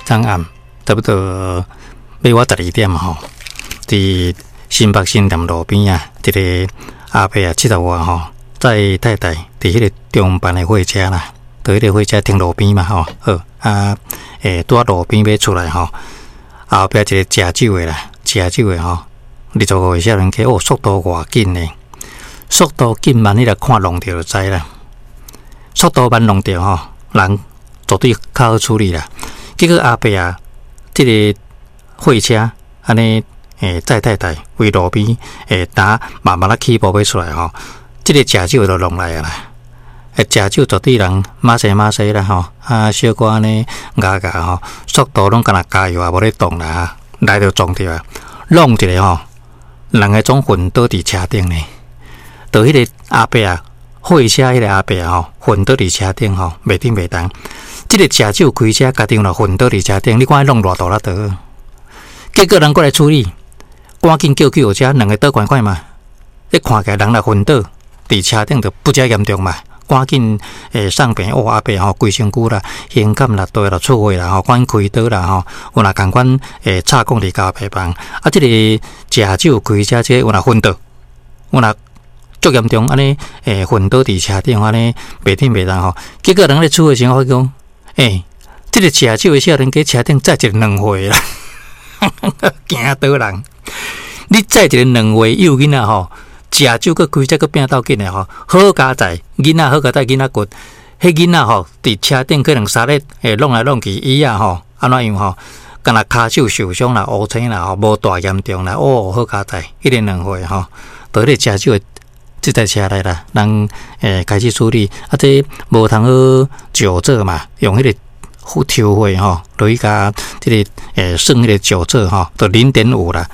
昨暗差不多要我12点吼，伫新北新店路边啊，一个阿伯啊70外吼，载太太伫迄个中班的货车啦，伫迄个货车停路边嘛吼，好啊，拄啊路边要出来吼，后壁一个食酒的啦，食酒的吼，25岁少年客哦，速度偌紧呢，速度紧慢，你来看弄着就知啦，速度慢弄着吼，人绝对较好处理啦。结果阿伯啊，这个货车安尼载太太为路边打慢慢起步要出来吼，这个食酒就弄来啊啦。食酒绝对人马西啦吼，啊小可安尼咬吼，速度拢敢若加油也无咧动啦，来就撞着啊，弄一个吼，人个总昏倒伫车顶呢。到迄个阿伯啊，货车迄个阿伯啊吼，昏倒伫车顶吼，袂顶袂动。这个食酒开车，家己有昏倒伫车顶，你看弄偌大力倒。结果人过来处理，赶紧叫救护车，两个倒快嘛。你看起来人来昏倒伫车顶，就不遮严重嘛。赶紧送病哦，阿伯吼规身躯啦，胸感啦、对啦、错位啦吼，赶紧开刀啦吼。有若共款插管伫交皮房，啊，这个食酒开车这有若昏倒，有若足严重安尼昏倒伫车顶安尼袂顶袂动吼。结果人咧处理时候讲。这个食酒的少年，伫车顶载一个2岁啦，惊倒人！你载一个2岁幼囡仔吼，食酒佮开车佮拼斗紧的吼，好加载囡仔好加载囡仔骨，迄囡仔吼伫车顶可能三日弄来弄去，伊啊吼安怎样吼，敢若骹手受伤啦、乌青啦吼，无大严重啦，哦好加载，一个2岁吼，到迄个食酒的。这台车来啦，人开始处理，啊，这无通好酒测嘛，用迄个抽血吼，落去甲这个算迄个酒测吼，就0.5啦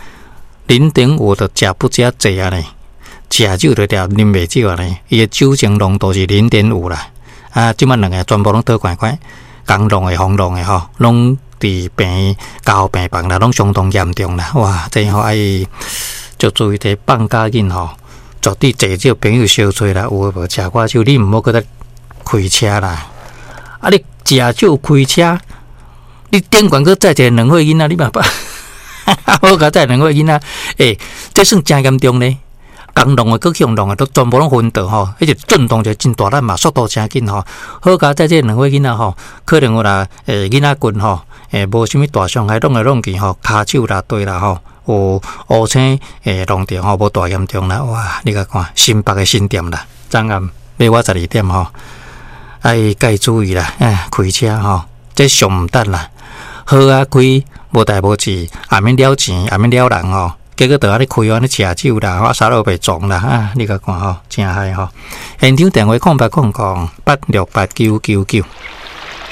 ，0.5就食不遮济啊呢，食酒就了啉袂少啊呢，伊个酒精浓度是0.5啦，啊，即摆两个全部拢倒快快，刚弄的、红弄的吼，拢伫病交病房啦，拢相当严重啦，哇，这吼爱就注意伫放假紧吼。绝对坐少朋友相吹啦，有诶无？食寡酒，你毋好搁再开车啦。啊，你食酒开车，你顶管搁载一个2岁囡仔，你嘛把好甲载2岁囡仔，这算真严重呢。刚弄诶，搁去用弄诶，都全部拢昏倒吼，迄个震动就真大力嘛，速度真紧吼。好甲载这2岁囡仔吼，可能有啦，囡仔骨吼，无啥物大伤害，弄来弄去吼，骹手啦、对啦吼。有乌青弄着吼，无大严重啦。哇！你甲看新北的新店啦，昨暗要我12点吼，爱该注意啦。开车吼，这上毋得啦。好啊，开无代无志，也免了钱，也免了人吼。结果就安尼开安尼食酒啦，我啥都被撞啦。你甲看吼，真害吼。现场电话0800868999。